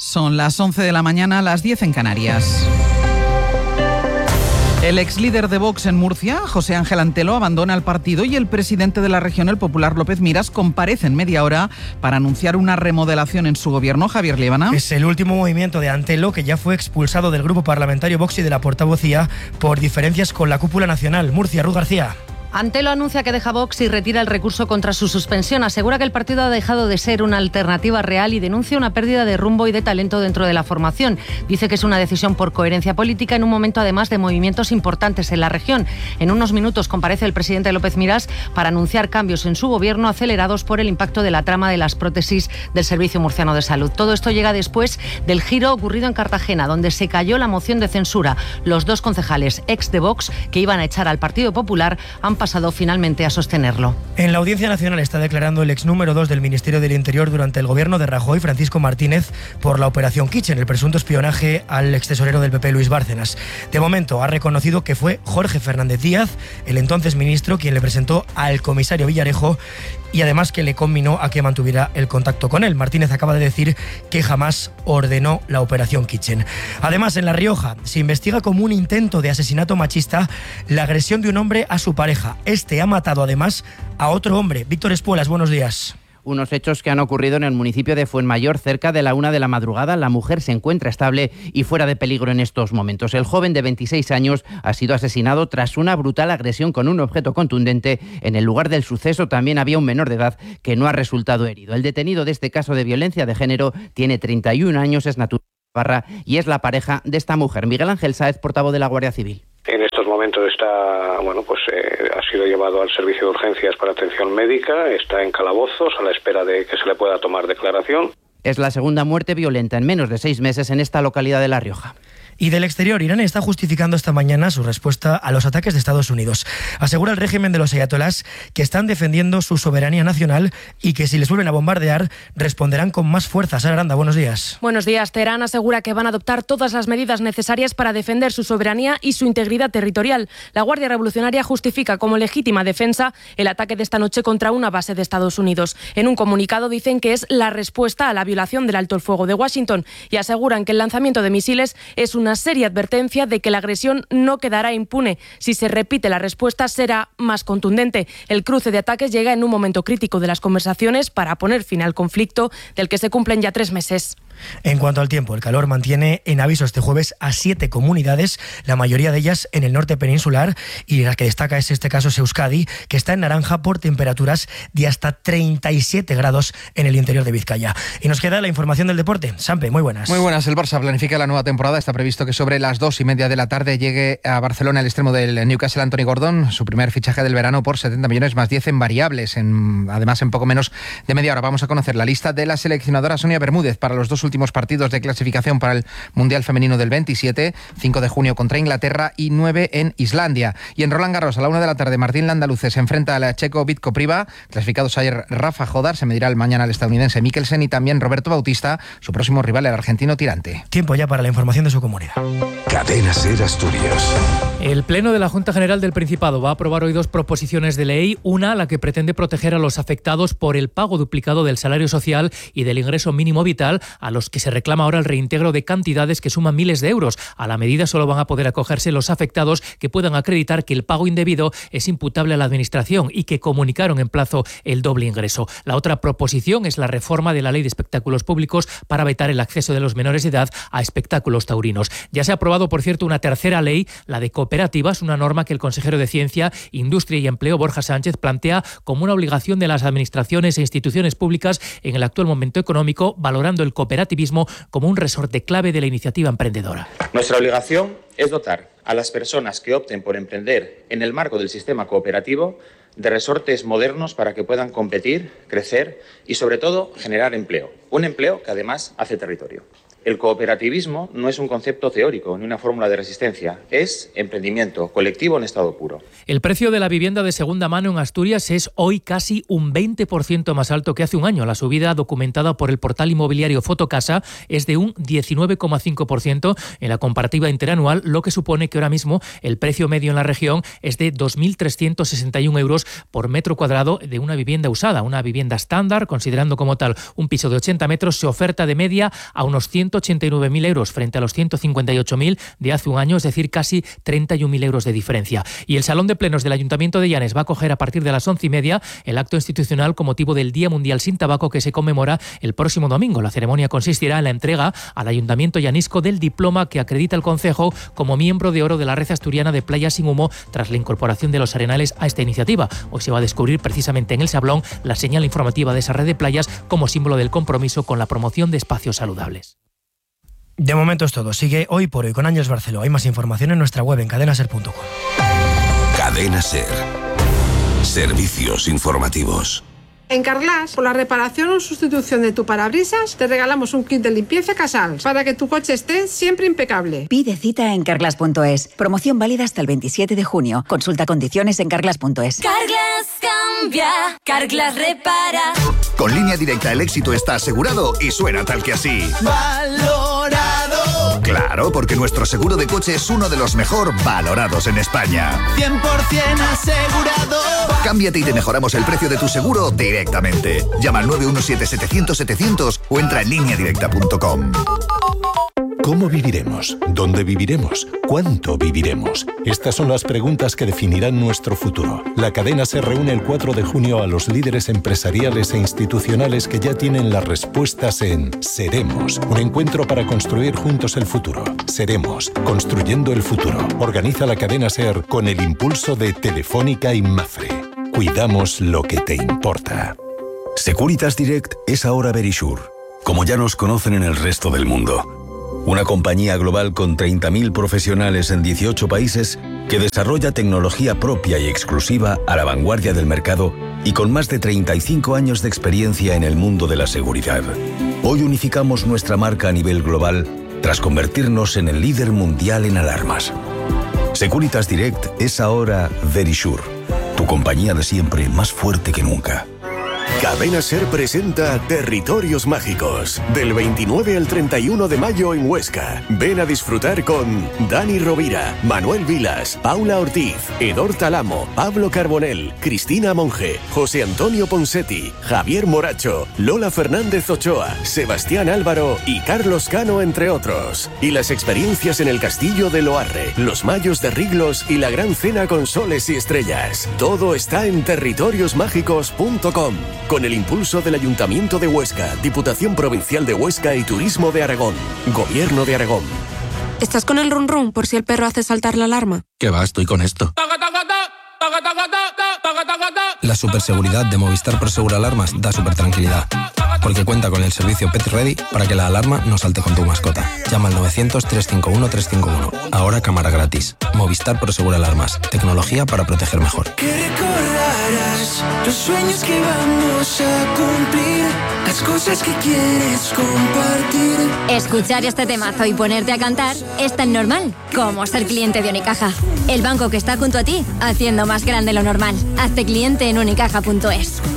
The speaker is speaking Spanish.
Son las 11 de la mañana, las 10 en Canarias. El ex líder de Vox en Murcia, José Ángel Antelo, abandona el partido y el presidente de la región, el popular López Miras, comparece en media hora para anunciar una remodelación en su gobierno. Javier Líbana. Es el último movimiento de Antelo, que ya fue expulsado del grupo parlamentario Vox y de la portavocía por diferencias con la cúpula nacional. Murcia, Ruth García. Antelo anuncia que deja Vox y retira el recurso contra su suspensión. Asegura que el partido ha dejado de ser una alternativa real y denuncia una pérdida de rumbo y de talento dentro de la formación. Dice que es una decisión por coherencia política en un momento además de movimientos importantes en la región. En unos minutos comparece el presidente López Miras para anunciar cambios en su gobierno acelerados por el impacto de la trama de las prótesis del Servicio Murciano de Salud. Todo esto llega después del giro ocurrido en Cartagena, donde se cayó la moción de censura. Los dos concejales ex de Vox que iban a echar al Partido Popular han pasado finalmente a sostenerlo. En la Audiencia Nacional está declarando el ex número 2 del Ministerio del Interior durante el gobierno de Rajoy, Francisco Martínez, por la Operación Kitchen, el presunto espionaje al extesorero del PP, Luis Bárcenas. De momento ha reconocido que fue Jorge Fernández Díaz, el entonces ministro, quien le presentó al comisario Villarejo y además que le conminó a que mantuviera el contacto con él. Martínez acaba de decir que jamás ordenó la Operación Kitchen. Además, en La Rioja se investiga como un intento de asesinato machista la agresión de un hombre a su pareja. Este ha matado además a otro hombre. Víctor Espuelas, buenos días. Unos hechos que han ocurrido en el municipio de Fuenmayor cerca de la 1 de la madrugada. La mujer se encuentra estable y fuera de peligro en estos momentos. El joven de 26 años ha sido asesinado tras una brutal agresión con un objeto contundente. En el lugar del suceso también había un menor de edad que no ha resultado herido. El detenido de este caso de violencia de género tiene 31 años, es natural de Navarra y es la pareja de esta mujer. Miguel Ángel Sáez, portavoz de la Guardia Civil. En estos momentos ha sido llevado al servicio de urgencias para atención médica, está en calabozos a la espera de que se le pueda tomar declaración. Es la segunda muerte violenta en menos de 6 meses en esta localidad de La Rioja. Y del exterior, Irán está justificando esta mañana su respuesta a los ataques de Estados Unidos. Asegura el régimen de los ayatolás que están defendiendo su soberanía nacional y que si les vuelven a bombardear responderán con más fuerza. Sara Aranda, buenos días. Buenos días. Teherán asegura que van a adoptar todas las medidas necesarias para defender su soberanía y su integridad territorial. La Guardia Revolucionaria justifica como legítima defensa el ataque de esta noche contra una base de Estados Unidos. En un comunicado dicen que es la respuesta a la violación del alto el fuego de Washington y aseguran que el lanzamiento de misiles es una seria advertencia de que la agresión no quedará impune. Si se repite la respuesta será más contundente. El cruce de ataques llega en un momento crítico de las conversaciones para poner fin al conflicto del que se cumplen ya 3 meses. En cuanto al tiempo, el calor mantiene en aviso este jueves a 7 comunidades, la mayoría de ellas en el norte peninsular, y la que destaca es este caso es Euskadi, que está en naranja por temperaturas de hasta 37 grados en el interior de Vizcaya. Y nos queda la información del deporte. Sampe, muy buenas. Muy buenas. El Barça planifica la nueva temporada. Está previsto que sobre las 2:30 de la tarde llegue a Barcelona el extremo del Newcastle, Anthony Gordon, su primer fichaje del verano por 70 millones más 10 en variables. Además, en poco menos de media hora vamos a conocer la lista de la seleccionadora Sonia Bermúdez para los 2 últimos partidos de clasificación para el Mundial Femenino del 27, 5 de junio contra Inglaterra y 9 en Islandia. Y en Roland Garros, a la 1 de la tarde, Martín Landaluce se enfrenta a la checo Vitko Priva. Clasificados ayer Rafa Jodar, se medirá mañana al estadounidense Mikkelsen y también Roberto Bautista, su próximo rival, el argentino Tirante. Tiempo ya para la información de su comunidad. Cadena SER Asturias. El Pleno de la Junta General del Principado va a aprobar hoy 2 proposiciones de ley. Una, la que pretende proteger a los afectados por el pago duplicado del salario social y del ingreso mínimo vital, a los que se reclama ahora el reintegro de cantidades que suman miles de euros. A la medida solo van a poder acogerse los afectados que puedan acreditar que el pago indebido es imputable a la Administración y que comunicaron en plazo el doble ingreso. La otra proposición es la reforma de la Ley de Espectáculos Públicos para vetar el acceso de los menores de edad a espectáculos taurinos. Ya se ha aprobado, por cierto, una tercera ley, la de cooperativas, una norma que el consejero de Ciencia, Industria y Empleo, Borja Sánchez, plantea como una obligación de las administraciones e instituciones públicas en el actual momento económico, valorando el cooperativismo como un resorte clave de la iniciativa emprendedora. Nuestra obligación es dotar a las personas que opten por emprender en el marco del sistema cooperativo de resortes modernos para que puedan competir, crecer y, sobre todo, generar empleo. Un empleo que, además, hace territorio. El cooperativismo no es un concepto teórico ni una fórmula de resistencia, es emprendimiento colectivo en estado puro. El precio de la vivienda de segunda mano en Asturias es hoy casi un 20% más alto que hace un año. La subida documentada por el portal inmobiliario Fotocasa es de un 19,5% en la comparativa interanual, lo que supone que ahora mismo el precio medio en la región es de 2.361 euros por metro cuadrado de una vivienda usada. Una vivienda estándar, considerando como tal un piso de 80 metros, se oferta de media a unos 150 189.000 euros frente a los 158.000 de hace un año, es decir, casi 31.000 euros de diferencia. Y el Salón de Plenos del Ayuntamiento de Llanes va a acoger a partir de las 11:30 el acto institucional con motivo del Día Mundial sin Tabaco, que se conmemora el próximo domingo. La ceremonia consistirá en la entrega al Ayuntamiento llanisco del diploma que acredita el concejo como miembro de oro de la Red Asturiana de Playas sin Humo tras la incorporación de los Arenales a esta iniciativa. Hoy se va a descubrir precisamente en el Sablón la señal informativa de esa red de playas como símbolo del compromiso con la promoción de espacios saludables. De momento es todo. Sigue Hoy por Hoy con Ángeles Barceló. Hay más información en nuestra web en cadenaser.com. Cadena Ser. Servicios informativos. En Carglass, por la reparación o sustitución de tu parabrisas, te regalamos un kit de limpieza Casals para que tu coche esté siempre impecable. Pide cita en Carglass.es. Promoción válida hasta el 27 de junio. Consulta condiciones en Carglass.es. Carglass cambia, Carglass repara. Con Línea Directa el éxito está asegurado y suena tal que así. ¡Valorado! Claro, porque nuestro seguro de coche es uno de los mejor valorados en España. 100% asegurado. Cámbiate y te mejoramos el precio de tu seguro directamente. Llama al 917-700-700 o entra en lineadirecta.com. ¿Cómo viviremos? ¿Dónde viviremos? ¿Cuánto viviremos? Estas son las preguntas que definirán nuestro futuro. La cadena se reúne el 4 de junio a los líderes empresariales e institucionales que ya tienen las respuestas en Seremos, un encuentro para construir juntos el futuro. Seremos, construyendo el futuro. Organiza la cadena SER con el impulso de Telefónica y Mafre. Cuidamos lo que te importa. Securitas Direct es ahora Verisure, como ya nos conocen en el resto del mundo. Una compañía global con 30.000 profesionales en 18 países que desarrolla tecnología propia y exclusiva a la vanguardia del mercado y con más de 35 años de experiencia en el mundo de la seguridad. Hoy unificamos nuestra marca a nivel global tras convertirnos en el líder mundial en alarmas. Securitas Direct es ahora Verisure, tu compañía de siempre más fuerte que nunca. Cadena Ser presenta Territorios Mágicos, del 29 al 31 de mayo en Huesca. Ven a disfrutar con Dani Rovira, Manuel Vilas, Paula Ortiz, Edor Talamo, Pablo Carbonell, Cristina Monge, José Antonio Ponsetti, Javier Moracho, Lola Fernández Ochoa, Sebastián Álvaro y Carlos Cano, entre otros. Y las experiencias en el Castillo de Loarre, los Mayos de Riglos y la Gran Cena con Soles y Estrellas. Todo está en territoriosmágicos.com. Con el impulso del Ayuntamiento de Huesca, Diputación Provincial de Huesca y Turismo de Aragón. Gobierno de Aragón. ¿Estás con el run run por si el perro hace saltar la alarma? ¿Qué va? Estoy con esto. La superseguridad de Movistar Prosegur Alarmas da súper tranquilidad, porque cuenta con el servicio Pet Ready para que la alarma no salte con tu mascota. Llama al 900-351-351. Ahora cámara gratis. Movistar Prosegur Alarmas. Tecnología para proteger mejor. Que recordarás los sueños que vamos a cumplir, las cosas que quieres compartir. Escuchar este temazo y ponerte a cantar es tan normal como ser cliente de Unicaja. El banco que está junto a ti, haciendo más grande lo normal. Hazte cliente en unicaja.es.